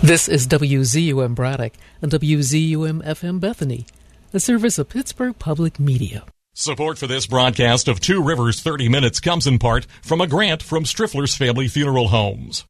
This is WZUM Braddock and WZUM FM Bethany, a service of Pittsburgh Public Media. Support for this broadcast of Two Rivers 30 Minutes comes in part from a grant from Striffler's Family Funeral Homes.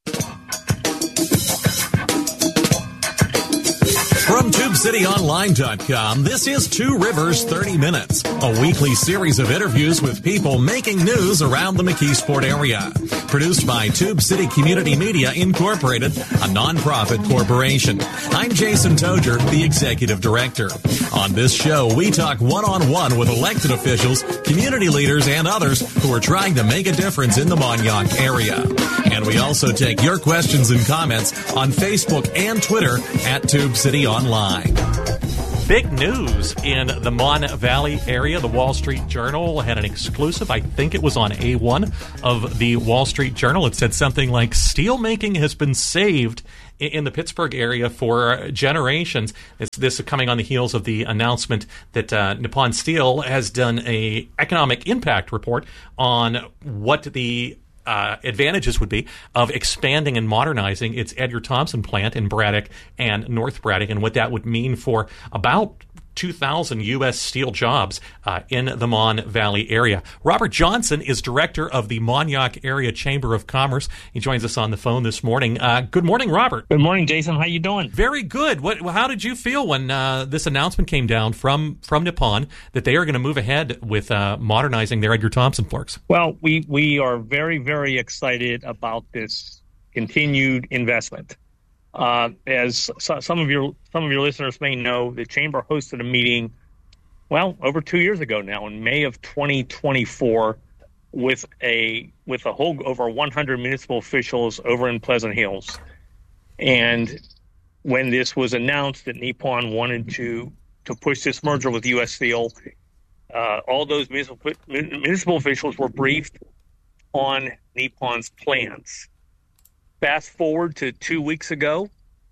From TubeCityOnline.com, this is Two Rivers 30 Minutes, a weekly series of interviews with people making news around the McKeesport area. Produced by Tube City Community Media Incorporated, a nonprofit corporation. I'm Jason Toger, the Executive Director. On this show, we talk one-on-one with elected officials, community leaders, and others who are trying to make a difference in the Mon-Yough area. And we also take your questions and comments on Facebook and Twitter at Tube City Online. Big news in the Mon Valley area. The Wall Street Journal had an exclusive. I think it was on A1 of the Wall Street Journal. It said something like steel making has been saved in the Pittsburgh area for generations. This is coming on the heels of the announcement that Nippon Steel has done a economic impact report on what the advantages would be of expanding and modernizing its Edgar Thomson plant in Braddock and North Braddock, and what that would mean for about 2,000 U.S. Steel jobs in the Mon Valley area. Robert Johnson is director of the Mon-Yough Area Chamber of Commerce. He joins us on the phone this morning. Good morning, Robert. Good morning, Jason. How you doing? Very good. How did you feel when this announcement came down from Nippon that they are going to move ahead with modernizing their Edgar Thomson works? Well, we are very, very excited about this continued investment. As some of your listeners may know, the Chamber hosted a meeting, over 2 years ago now, in May of 2024, with a whole over 100 municipal officials over in Pleasant Hills. And when this was announced that Nippon wanted to push this merger with U.S. Steel, all those municipal officials were briefed on Nippon's plans. Fast forward to 2 weeks ago,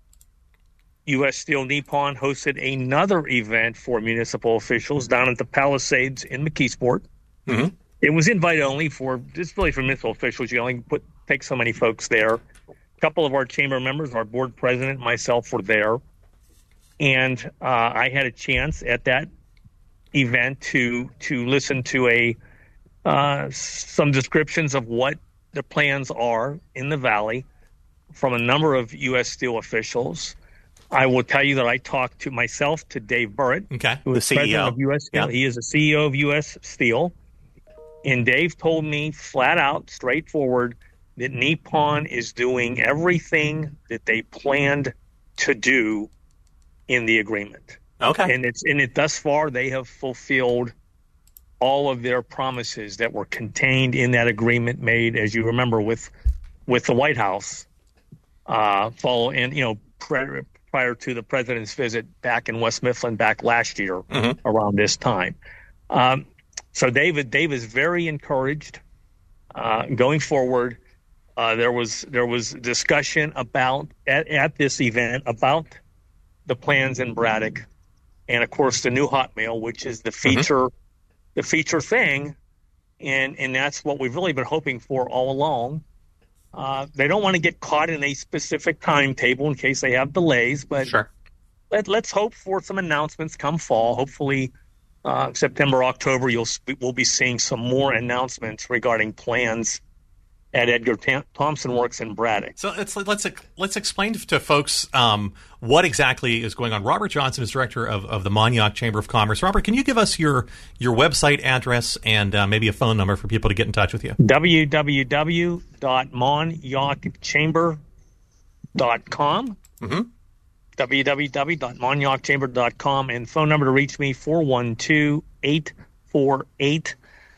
U.S. Steel Nippon hosted another event for municipal officials down at the Palisades in McKeesport. Mm-hmm. It was invite only just really for municipal officials. You only take so many folks there. A couple of our chamber members, our board president, and myself were there. And I had a chance at that event to listen to some descriptions of what the plans are in the Valley from a number of U.S. Steel officials. I will tell you that I talked to Dave Burritt, who is the president of U.S. Steel. Yeah. He is the CEO of U.S. Steel. And Dave told me flat out, straightforward, that Nippon is doing everything that they planned to do in the agreement. Okay. And thus far, they have fulfilled all of their promises that were contained in that agreement made, as you remember, with the White House. Prior to the president's visit back in West Mifflin back last year around this time. So Dave is very encouraged going forward. There was discussion about at this event about the plans in Braddock, and of course the new hot mail, which is the feature thing, and that's what we've really been hoping for all along. They don't want to get caught in a specific timetable in case they have delays, but sure. Let's hope for some announcements come fall. Hopefully, September, October, we'll be seeing some more announcements regarding plans at Edgar Thomson Works in Braddock. So let's explain to folks what exactly is going on. Robert Johnson is director of the Mon-Yough Chamber of Commerce. Robert, can you give us your website address and maybe a phone number for people to get in touch with you? www.monyoughchamber.com. Mm-hmm. www.monyoughchamber.com, and phone number to reach me 412-848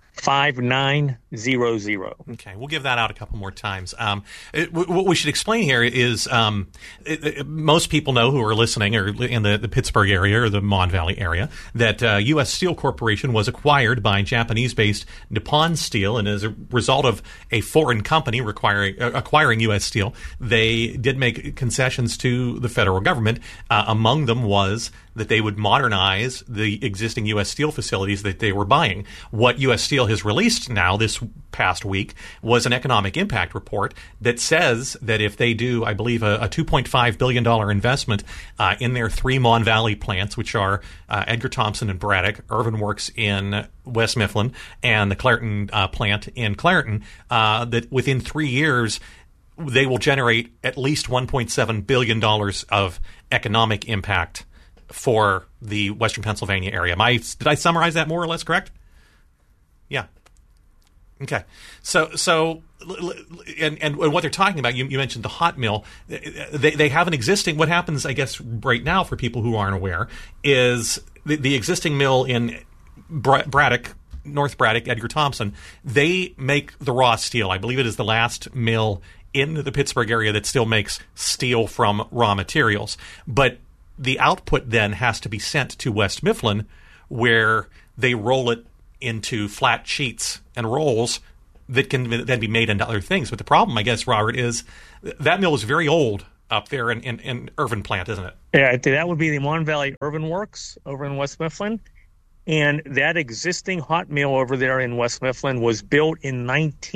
5900. Okay, we'll give that out a couple more times. What we should explain here is most people know who are listening or in the Pittsburgh area or the Mon Valley area that U.S. Steel Corporation was acquired by Japanese-based Nippon Steel, and as a result of a foreign company acquiring U.S. Steel, they did make concessions to the federal government. Among them was that they would modernize the existing U.S. Steel facilities that they were buying. What U.S. Steel Steel has released now this past week was an economic impact report that says that if they do, I believe, a $2.5 billion investment in their 3 Mon Valley plants, which are Edgar Thomson and Braddock, Irvin Works in West Mifflin, and the Clairton plant in Clairton, that within 3 years they will generate at least $1.7 billion of economic impact for the Western Pennsylvania area. Did I summarize that more or less correct? Yeah. Okay. So, and what they're talking about, you mentioned the hot mill. They have an existing. What happens, I guess, right now for people who aren't aware, is the existing mill in Braddock, North Braddock, Edgar Thomson. They make the raw steel. I believe it is the last mill in the Pittsburgh area that still makes steel from raw materials, but the output then has to be sent to West Mifflin, where they roll it into flat sheets and rolls that can then be made into other things. But the problem, I guess, Robert, is that mill is very old up there in Irvin plant, isn't it? Yeah, that would be the Mon Valley Irvin Works over in West Mifflin. And that existing hot mill over there in West Mifflin was built in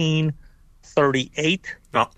1938. Oh.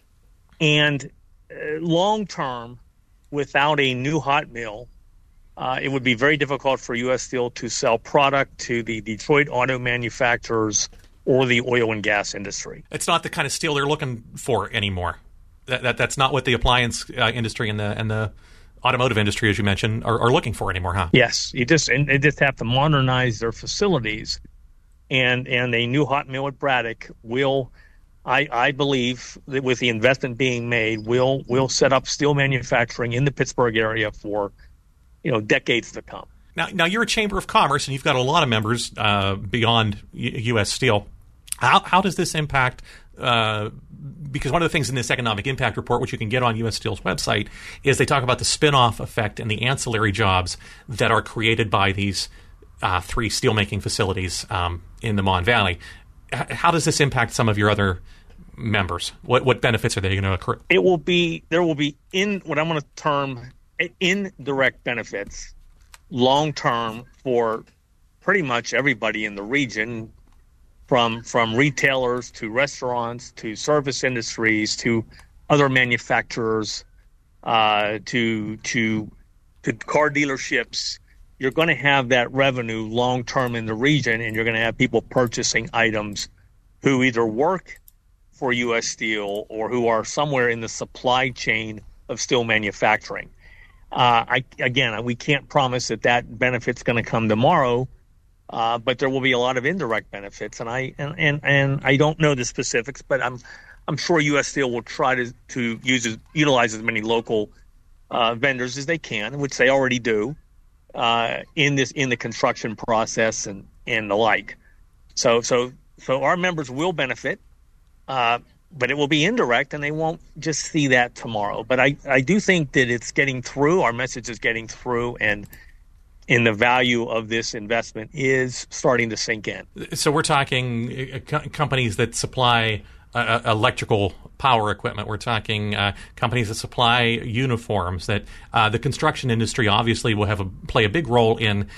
And long-term, without a new hot mill, it would be very difficult for U.S. Steel to sell product to the Detroit auto manufacturers or the oil and gas industry. It's not the kind of steel they're looking for anymore. That's not what the appliance industry and the automotive industry, as you mentioned, are looking for anymore, huh? Yes, they just have to modernize their facilities, and a new hot mill at Braddock will. I believe that with the investment being made, we'll set up steel manufacturing in the Pittsburgh area for, decades to come. Now you're a Chamber of Commerce, and you've got a lot of members beyond U.S. Steel. How does this impact? Because one of the things in this economic impact report, which you can get on U.S. Steel's website, is they talk about the spin-off effect and the ancillary jobs that are created by these 3 steelmaking facilities in the Mon Valley. How does this impact some of your other members? What benefits are they going to accrue? There will be what I'm going to term indirect benefits long term for pretty much everybody in the region, from retailers to restaurants to service industries to other manufacturers to car dealerships. You're going to have that revenue long term in the region, and you're going to have people purchasing items who either work for U.S. Steel or who are somewhere in the supply chain of steel manufacturing. We can't promise that benefit's going to come tomorrow, but there will be a lot of indirect benefits, and I don't know the specifics, but I'm sure U.S. Steel will try to utilize as many local vendors as they can, which they already do. In the construction process and the like, so our members will benefit, but it will be indirect, and they won't just see that tomorrow. But I do think that it's getting through. Our message is getting through, and the value of this investment is starting to sink in. So we're talking companies that supply electrical power equipment. We're talking companies that supply uniforms. That the construction industry obviously will play a big role in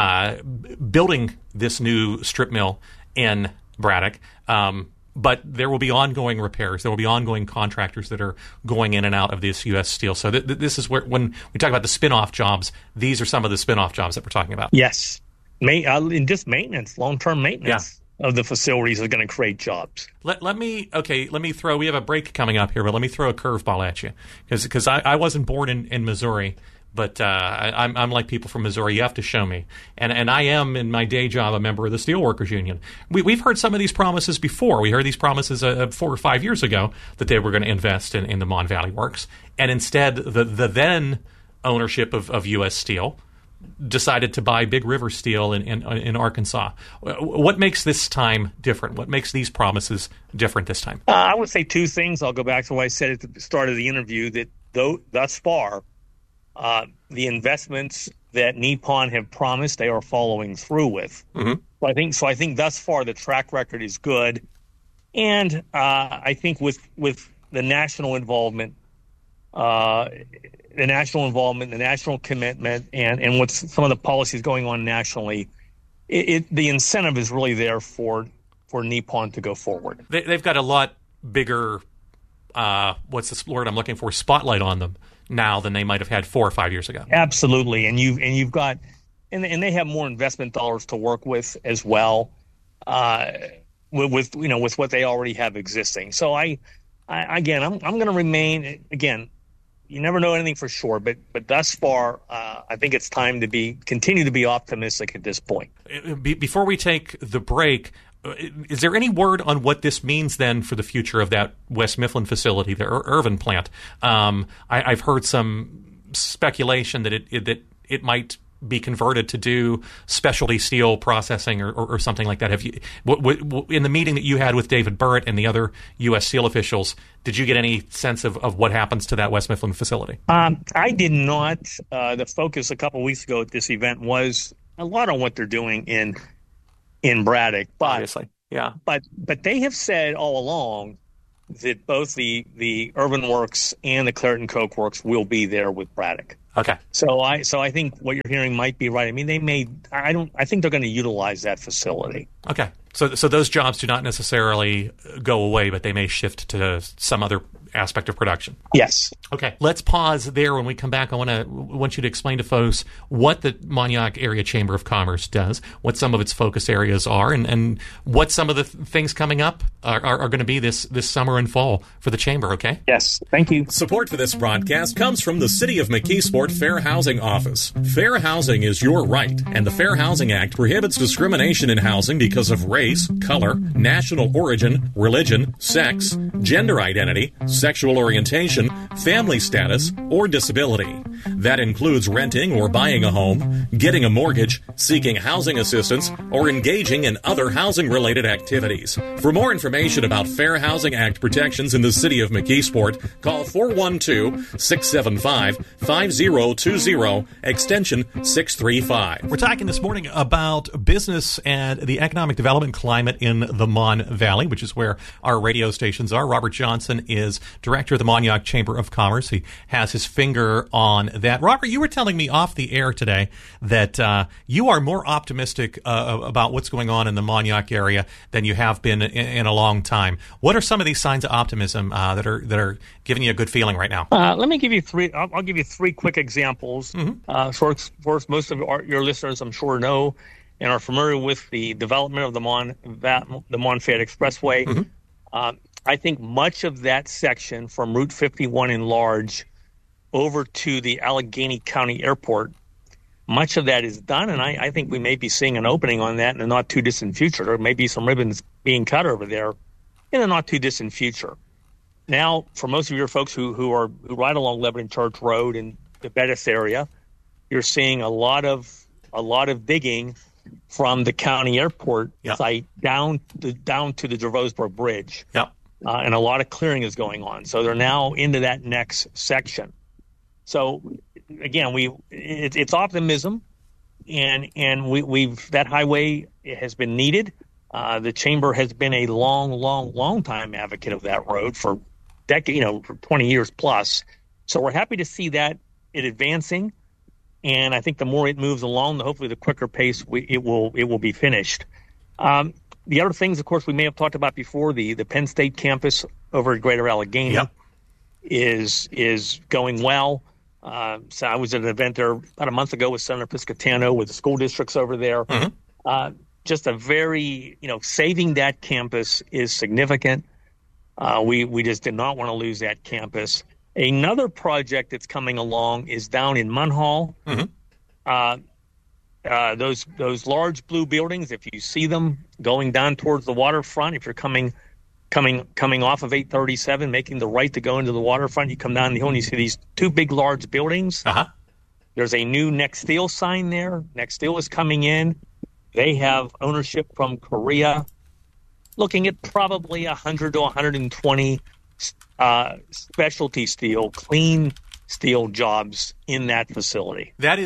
building this new strip mill in Braddock. But there will be ongoing repairs. There will be ongoing contractors that are going in and out of this U.S. Steel. So this is where, when we talk about the spin-off jobs, these are some of the spin-off jobs that we're talking about. Yes, in just maintenance, long-term maintenance. Yeah. Of the facilities are going to create jobs. Let me throw. We have a break coming up here, but let me throw a curveball at you because I wasn't born in Missouri, but I'm like people from Missouri. You have to show me, and I am in my day job a member of the Steelworkers Union. We've heard some of these promises before. We heard these promises 4 or 5 years ago that they were going to invest in the Mon Valley Works, and instead the then ownership of U.S. Steel decided to buy Big River Steel in Arkansas. What makes this time different? What makes these promises different this time? I would say 2 things. I'll go back to what I said at the start of the interview, that thus far, the investments that Nippon have promised, they are following through with. Mm-hmm. So I think thus far the track record is good. And I think with the national involvement, the national commitment, and what's some of the policies going on nationally, the incentive is really there for Nippon to go forward. They've got a lot bigger, what's the word I'm looking for, spotlight on them now than they might have had 4 or 5 years ago. Absolutely, and you've got, and they have more investment dollars to work with as well, with what they already have existing. So I'm going to remain, again, you never know anything for sure, but thus far, I think it's time to continue to be optimistic at this point. Before we take the break, is there any word on what this means then for the future of that West Mifflin facility, the Irvin plant? I've heard some speculation that it might be converted to do specialty steel processing or something like that. Have you, in the meeting that you had with David Burritt and the other U.S. Steel officials, did you get any sense of what happens to that West Mifflin facility? I did not. The focus a couple weeks ago at this event was a lot on what they're doing in Braddock, but obviously, yeah. But they have said all along that both the Irvin Works and the Clairton Coke Works will be there with Braddock. Okay. So I think what you're hearing might be right. I mean, I think they're going to utilize that facility. Okay. So those jobs do not necessarily go away, but they may shift to some other aspect of production. Yes. Okay. Let's pause there. When we come back, I want you to explain to folks what the Mon-Yough Area Chamber of Commerce does, what some of its focus areas are, and what some of the things coming up are going to be this summer and fall for the chamber. Okay. Yes. Thank you. Support for this broadcast comes from the City of McKeesport Fair Housing Office. Fair housing is your right, and the Fair Housing Act prohibits discrimination in housing because of race, color, national origin, religion, sex, gender identity, sexual orientation, family status, or disability. That includes renting or buying a home, getting a mortgage, seeking housing assistance, or engaging in other housing-related activities. For more information about Fair Housing Act protections in the City of McKeesport, call 412-675-5020, extension 635. We're talking this morning about business and the economic development climate in the Mon Valley, which is where our radio stations are. Robert Johnson is director of the Mon-Yough Chamber of Commerce. He has his finger on that. Robert, you were telling me off the air today that you are more optimistic about what's going on in the Mon-Yough area than you have been in a long time. What are some of these signs of optimism that are giving you a good feeling right now? Let me give you three. I'll give you three quick examples. Mm-hmm. First, most of your listeners, I'm sure, know and are familiar with the development of the Mon-Fayette Expressway. Mm-hmm. I think much of that section from Route 51 in Large over to the Allegheny County Airport, much of that is done, and I think we may be seeing an opening on that in the not-too-distant future. There may be some ribbons being cut over there in the not-too-distant future. Now, for most of your folks who ride along Lebanon Church Road in the Bettis area, you're seeing a lot of digging from the county airport site down to the Dravosburg Bridge. Yep. And a lot of clearing is going on. So they're now into that next section. So again, it's optimism, and we've that highway has been needed. The chamber has been a long time advocate of that road for for 20 years plus. So we're happy to see that it advancing, and I think the more it moves along, hopefully the quicker pace it will be finished. The other things, of course, we may have talked about before, the Penn State campus over at Greater Allegheny is going well. So I was at an event there about a month ago with Senator Piscatano with the school districts over there. Mm-hmm. Just a very, saving that campus is significant. We just did not want to lose that campus. Another project that's coming along is down in Munhall. Mm-hmm. Those large blue buildings, if you see them going down towards the waterfront, if you're coming off of 837, making the right to go into the waterfront, you come down the hill and you see these two big large buildings. Uh-huh. There's a new Nexteel sign there. Nexteel is coming in. They have ownership from Korea, looking at probably 100 to 120 specialty steel, clean steel jobs in that facility. That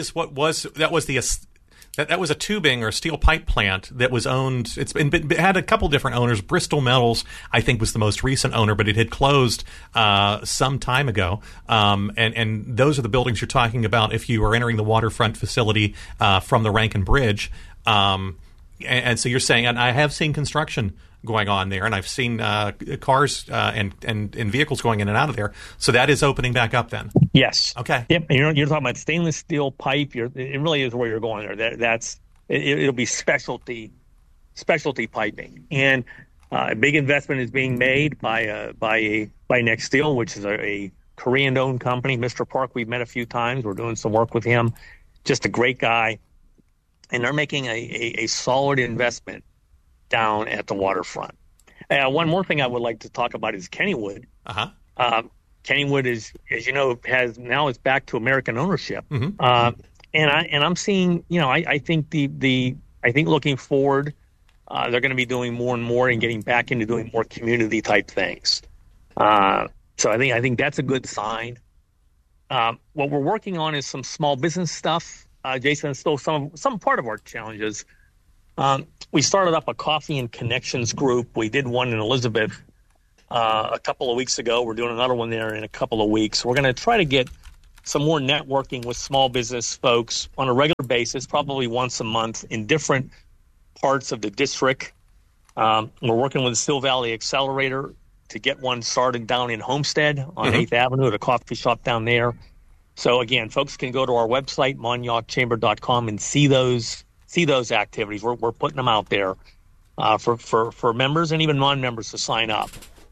was a tubing or steel pipe plant that was owned. It had a couple different owners. Bristol Metals, I think, was the most recent owner, but it had closed some time ago. And those are the buildings you're talking about if you are entering the waterfront facility from the Rankin Bridge. And so you're saying, and I have seen construction going on there, and I've seen cars and vehicles going in and out of there. So that is opening back up then. Yes. Okay. Yep. And you're talking about stainless steel pipe. It really is where you're going there. It'll be specialty piping, and a big investment is being made by Next Steel, which is a Korean-owned company. Mr. Park, we've met a few times. We're doing some work with him. Just a great guy, and they're making a solid investment down at the waterfront. One more thing I would like to talk about is Kennywood. Kennywood is, as you know, is back to American ownership. Mm-hmm. And I'm seeing, I think I think looking forward, they're going to be doing more and more and getting back into doing more community type things. So I think that's a good sign. What we're working on is some small business stuff. Jason, is still some part of our challenges. We started up a coffee and connections group. We did one in Elizabeth a couple of weeks ago. We're doing another one there in a couple of weeks. We're going to try to get some more networking with small business folks on a regular basis, probably once a month in different parts of the district. We're working with the Steel Valley Accelerator to get one started down in Homestead on 8th Avenue at a coffee shop down there. So again, folks can go to our website, MonyaukChamber.com, and see those activities. We're putting them out there for members and even non-members to sign up.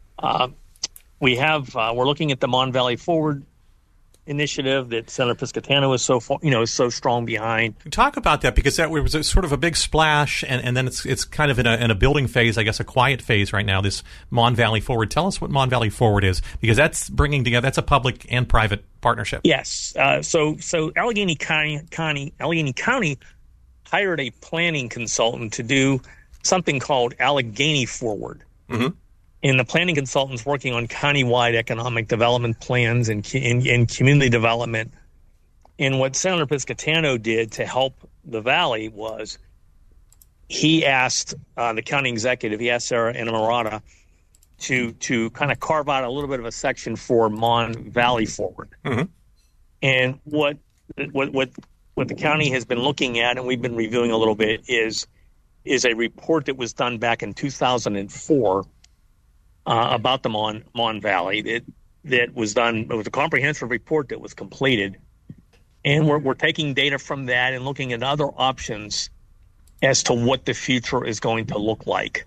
We're looking at the Mon Valley Forward initiative that Senator Piscatano is so strong behind. Talk about that, because that was sort of a big splash, and then it's kind of in a building phase, I guess, a quiet phase right now. This Mon Valley Forward. Tell us what Mon Valley Forward is, because that's bringing together. That's a public and private partnership. Yes. So Allegheny County hired a planning consultant to do something called Allegheny Forward. Mm-hmm. And the planning consultant's working on countywide economic development plans and community development. And what Senator Piscatano did to help the Valley was he asked the county executive, he asked Sarah Inamorata to kind of carve out a little bit of a section for Mon Valley Forward. Mm-hmm. And what the county has been looking at, and we've been reviewing a little bit, is a report that was done back in 2004 about the Mon Valley that was done. It was a comprehensive report that was completed, and we're taking data from that and looking at other options as to what the future is going to look like.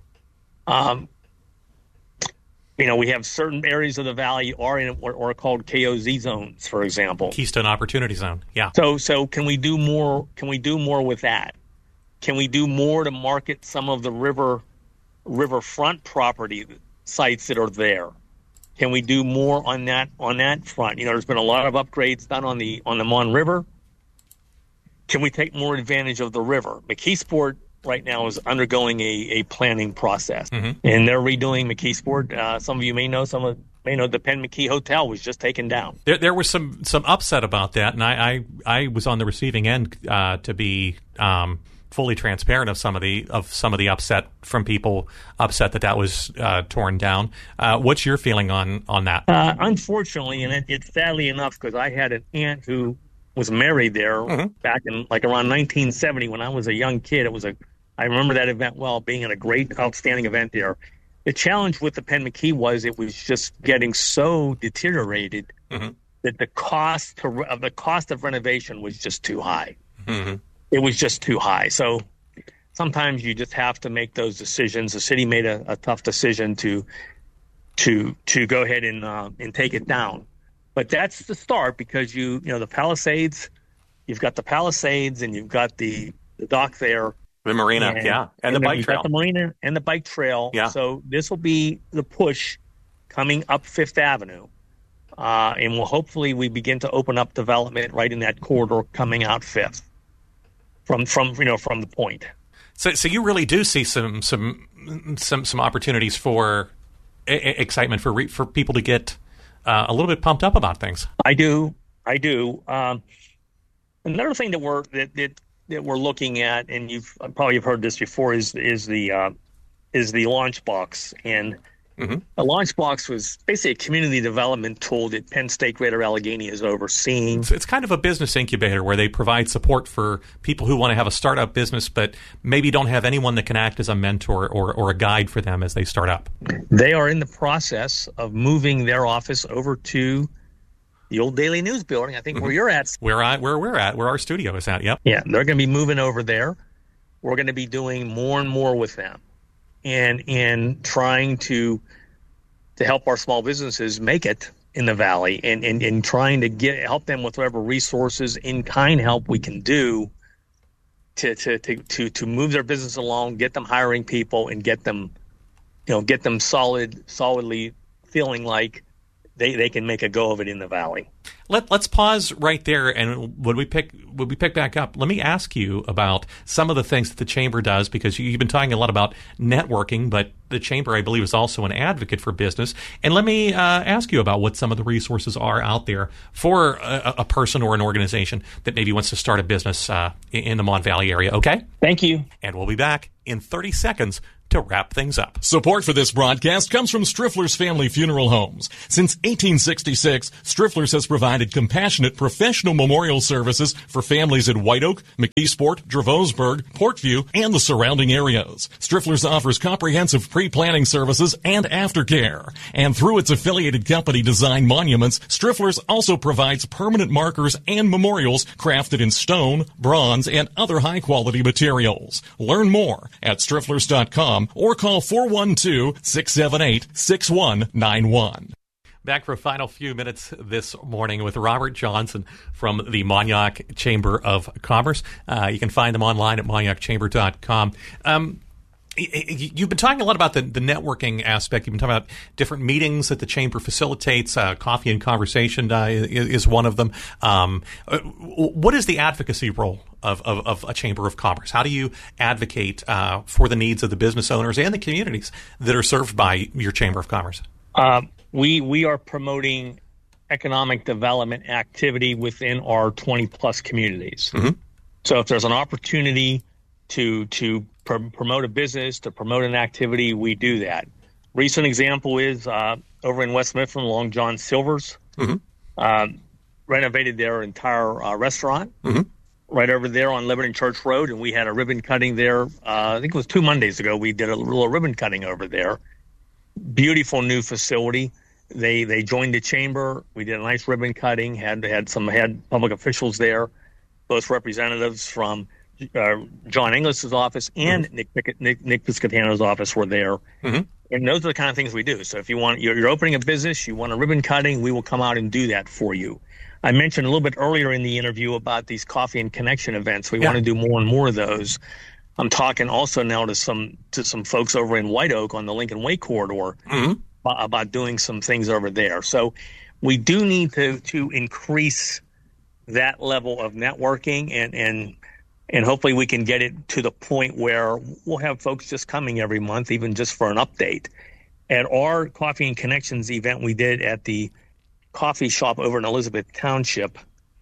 We have certain areas of the valley are called KOZ zones, for example. Keystone Opportunity Zone. Yeah. So can we do more? Can we do more with that? Can we do more to market some of the riverfront property sites that are there? Can we do more on that front? There's been a lot of upgrades done on the Mon River. Can we take more advantage of the river? McKeesport right now is undergoing a planning process, and they're redoing McKeesport. Some of you may know, the Penn McKee Hotel was just taken down. There was some upset about that, and I was on the receiving end to be fully transparent of some of the upset from people upset that was torn down. What's your feeling on that? Unfortunately, and it's sadly enough, because I had an aunt who was married there back in around 1970 when I was a young kid. I remember that event well, being a great, outstanding event there. The challenge with the Penn McKee was it was just getting so deteriorated that the cost of renovation was just too high. Mm-hmm. It was just too high. So sometimes you just have to make those decisions. The city made a tough decision to go ahead and take it down. But that's the start, because the Palisades, you've got the Palisades and you've got the dock there. The marina, and the bike trail. Got the marina and the bike trail. Yeah. So this will be the push coming up Fifth Avenue. And hopefully we begin to open up development right in that corridor coming out Fifth. From the point. So you really do see some opportunities for excitement for people to get a little bit pumped up about things. I do. Another thing that we're looking at, and you've probably heard this before, is the launch box. And Mm-hmm. A Launchbox was basically a community development tool that Penn State Greater Allegheny is overseeing. It's kind of a business incubator where they provide support for people who want to have a startup business but maybe don't have anyone that can act as a mentor or a guide for them as they start up. They are in the process of moving their office over to the old Daily News building, I think, where you're at. Where we're at, where our studio is at, yep. Yeah, they're going to be moving over there. We're going to be doing more and more with them and trying to help our small businesses make it in the Valley and trying to help them with whatever resources, in-kind help we can do to move their business along, get them hiring people, and get them solidly feeling like they can make a go of it in the Valley. Let's pause right there, and when we pick back up, let me ask you about some of the things that the Chamber does, because you've been talking a lot about networking, but the Chamber, I believe, is also an advocate for business. And let me ask you about what some of the resources are out there for a person or an organization that maybe wants to start a business in the Mon Valley area, okay? Thank you. And we'll be back in 30 seconds to wrap things up. Support for this broadcast comes from Striffler's Family Funeral Homes. Since 1866, Striffler's has provided compassionate professional memorial services for families in White Oak, McKeesport, Dravosburg, Portview, and the surrounding areas. Striffler's offers comprehensive pre-planning services and aftercare. And through its affiliated company Design Monuments, Striffler's also provides permanent markers and memorials crafted in stone, bronze, and other high-quality materials. Learn more at strifflers.com or call 412-678-6191. Back for a final few minutes this morning with Robert Johnson from the Mon-Yough Chamber of Commerce. You can find them online at monyoughchamber.com. You've been talking a lot about the networking aspect. You've been talking about different meetings that the Chamber facilitates. Coffee and Conversation is one of them. What is the advocacy role of a Chamber of Commerce? How do you advocate for the needs of the business owners and the communities that are served by your Chamber of Commerce? We are promoting economic development activity within our 20-plus communities. Mm-hmm. So if there's an opportunity to promote a business, to promote an activity, we do that. Recent example is over in West Mifflin along John Silver's, renovated their entire restaurant right over there on Liberty Church Road, and we had a ribbon cutting there. I think it was 2 Mondays ago. We did a little ribbon cutting over there. Beautiful new facility. They joined the chamber. We did a nice ribbon cutting. Had public officials there, both representatives from John Inglis's office and Nick Piscatano's office were there. Mm-hmm. And those are the kind of things we do. So if you're opening a business, you want a ribbon cutting, we will come out and do that for you. I mentioned a little bit earlier in the interview about these coffee and connection events. We want to do more and more of those. I'm talking also now to some folks over in White Oak on the Lincoln Way corridor about doing some things over there. So we do need to increase that level of networking and hopefully we can get it to the point where we'll have folks just coming every month, even just for an update. At our Coffee and Connections event we did at the coffee shop over in Elizabeth Township,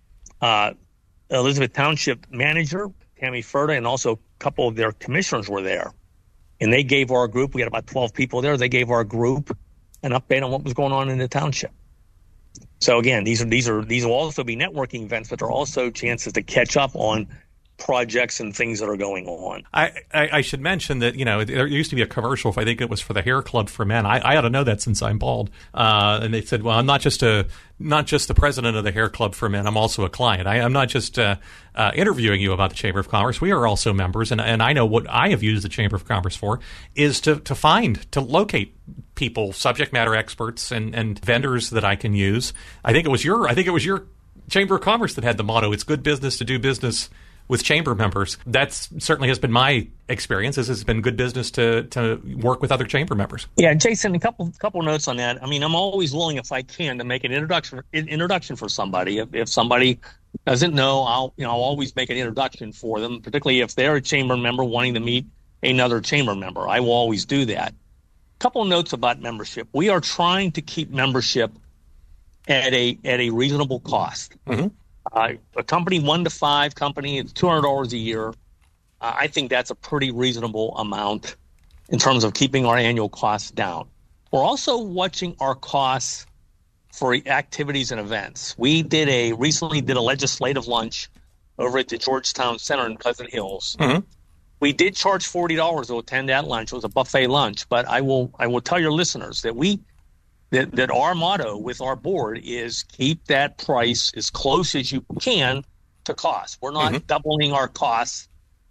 Elizabeth Township manager, Tammy Ferda, and also a couple of their commissioners were there. And they gave our group, we had about 12 people there, they gave our group an update on what was going on in the township. So again, these will also be networking events, but they're also chances to catch up on projects and things that are going on. I should mention that, there used to be a commercial, I think it was for the Hair Club for Men. I ought to know that since I'm bald. And they said, well, I'm not just the president of the Hair Club for Men. I'm also a client. I'm not just interviewing you about the Chamber of Commerce. We are also members. And I know what I have used the Chamber of Commerce for is to locate people, subject matter experts and vendors that I can use. I think it was your Chamber of Commerce that had the motto, it's good business to do business with chamber members. That certainly has been my experience. This has been good business to work with other chamber members. Yeah, Jason, a couple notes on that. I mean, I'm always willing, if I can, to make an introduction for somebody. If somebody doesn't know, I'll always make an introduction for them, particularly if they're a chamber member wanting to meet another chamber member. I will always do that. A couple notes about membership. We are trying to keep membership at a reasonable cost. Mm-hmm. A company 1 to 5 company, it's $200 a year. I think that's a pretty reasonable amount in terms of keeping our annual costs down. We're also watching our costs for activities and events. We recently did a legislative lunch over at the Georgetown Center in Pleasant Hills. Mm-hmm. We did charge $40 to attend that lunch. It was a buffet lunch, but I will tell your listeners that that our motto with our board is keep that price as close as you can to cost. We're not doubling our costs.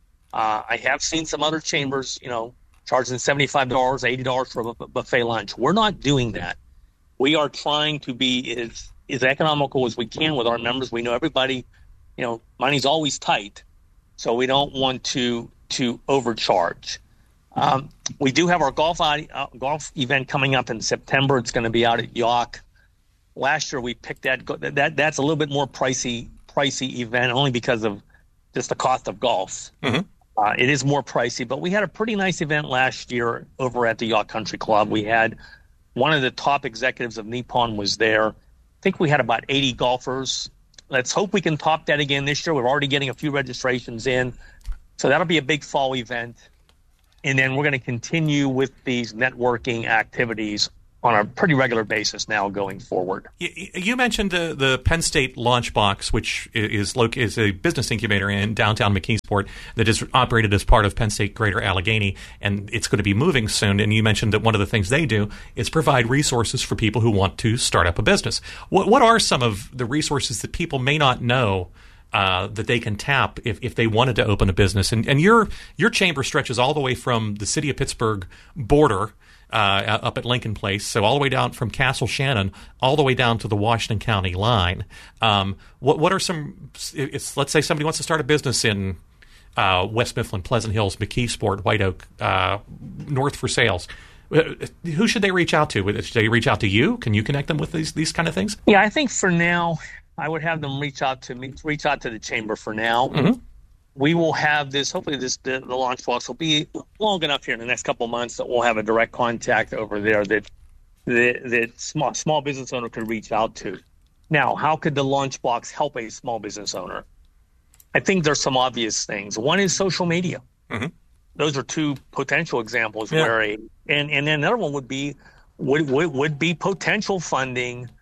I have seen some other chambers, charging $75, $80 for a buffet lunch. We're not doing that. We are trying to be as economical as we can with our members. We know everybody, money's always tight, so we don't want to overcharge. We do have our golf event coming up in September. It's going to be out at York. Last year we picked that's a little bit more pricey event only because of just the cost of golf. Mm-hmm. It is more pricey, but we had a pretty nice event last year over at the York Country Club. We had one of the top executives of Nippon was there. I think we had about 80 golfers. Let's hope we can top that again this year. We're already getting a few registrations in. So that'll be a big fall event. And then we're going to continue with these networking activities on a pretty regular basis now going forward. You mentioned the Penn State Launch Box, which is a business incubator in downtown McKeesport that is operated as part of Penn State Greater Allegheny, and it's going to be moving soon. And you mentioned that one of the things they do is provide resources for people who want to start up a business. What are some of the resources that people may not know that they can tap if they wanted to open a business? And your chamber stretches all the way from the city of Pittsburgh border up at Lincoln Place, so all the way down from Castle Shannon all the way down to the Washington County line. What are some? Let's say somebody wants to start a business in West Mifflin, Pleasant Hills, McKeesport, White Oak, North for Sales. Who should they reach out to? Should they reach out to you? Can you connect them with these kind of things? Yeah, I think for now I would have them reach out to the chamber for now. Mm-hmm. We will have this. Hopefully, the launch box will be long enough here in the next couple of months that we'll have a direct contact over there that small business owner could reach out to. Now, how could the launch box help a small business owner? I think there's some obvious things. One is social media. Mm-hmm. Those are two potential examples where and then another one would be potential funding.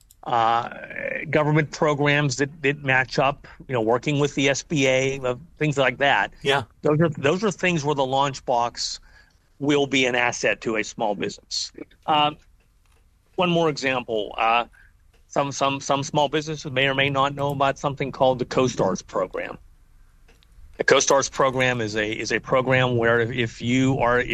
Government programs that match up, working with the SBA, things like that. Yeah, those are things where the launch box will be an asset to a small business. One more example: some small businesses may or may not know about something called the CoStars program. The CoStars program is a program where if you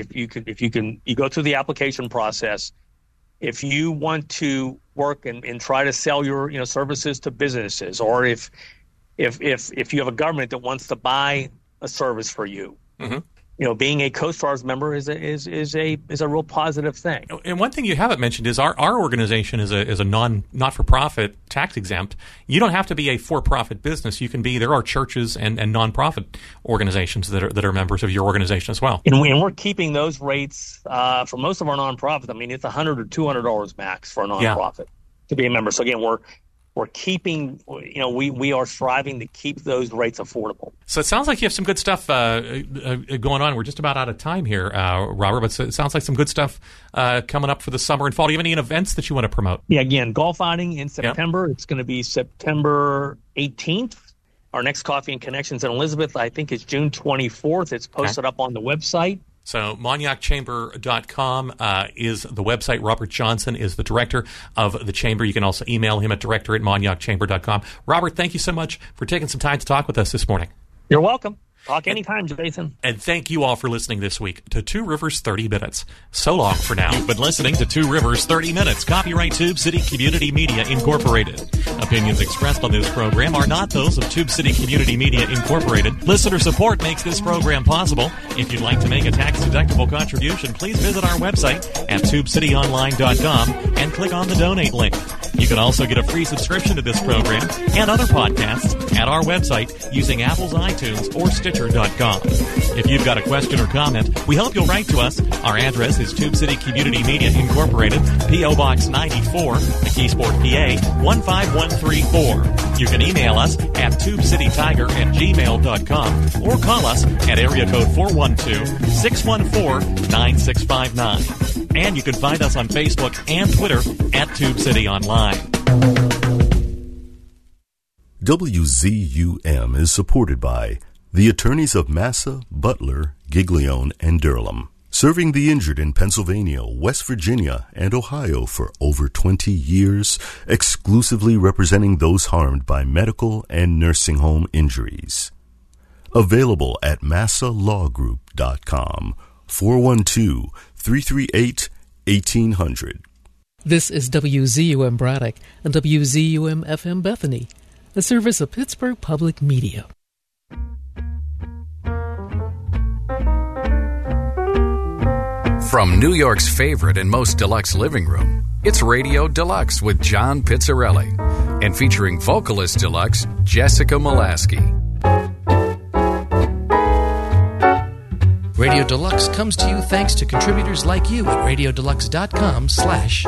go through the application process. If you want to work and try to sell your services to businesses, or if you have a government that wants to buy a service for you, mm-hmm. Being a CoStars member is a real positive thing. And one thing you haven't mentioned is our organization is a not-for-profit, tax exempt. You don't have to be a for-profit business. You can be. There are churches and nonprofit organizations that are members of your organization as well. And we're keeping those rates for most of our nonprofits. I mean, it's $100 or $200 max for a nonprofit to be a member. So again, we're keeping, we are striving to keep those rates affordable. So it sounds like you have some good stuff going on. We're just about out of time here, Robert, but it sounds like some good stuff coming up for the summer and fall. Do you have any events that you want to promote? Yeah, again, golf outing in September. Yep. It's going to be September 18th. Our next Coffee and Connections in Elizabeth, I think, is June 24th. It's posted up on the website. So MonarchChamber.com is the website. Robert Johnson is the director of the chamber. You can also email him at director@MonarchChamber.com. Robert, thank you so much for taking some time to talk with us this morning. You're welcome. Talk anytime, Jason. And thank you all for listening this week to Two Rivers 30 Minutes. So long for now. You've been listening to Two Rivers 30 Minutes. Copyright Tube City Community Media Incorporated. Opinions expressed on this program are not those of Tube City Community Media Incorporated. Listener support makes this program possible. If you'd like to make a tax-deductible contribution, please visit our website at tubecityonline.com and click on the donate link. You can also get a free subscription to this program and other podcasts at our website using Apple's iTunes or Stitcher.com. If you've got a question or comment, we hope you'll write to us. Our address is Tube City Community Media Incorporated, P.O. Box 94, McKeesport, PA 15134. You can email us at tubecitytiger@gmail.com or call us at area code 412-614-9659. And you can find us on Facebook and Twitter at Tube City Online. WZUM is supported by the attorneys of Massa, Butler, Giglione, and Durham, serving the injured in Pennsylvania, West Virginia, and Ohio for over 20 years, exclusively representing those harmed by medical and nursing home injuries. Available at massalawgroup.com, 412-338-1800. This is WZUM Braddock and WZUM FM Bethany, a service of Pittsburgh Public Media. From New York's favorite and most deluxe living room, it's Radio Deluxe with John Pizzarelli, and featuring vocalist deluxe Jessica Molaski. Radio Deluxe comes to you thanks to contributors like you at radiodeluxe.com/